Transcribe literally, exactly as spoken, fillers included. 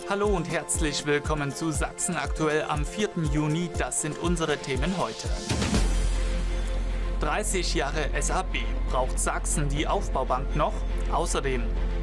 Hallo und herzlich willkommen zu Sachsen aktuell am vierten Juni. Das sind unsere Themen heute. dreißig Jahre S A B. Braucht Sachsen die Aufbaubank noch? Außerdem,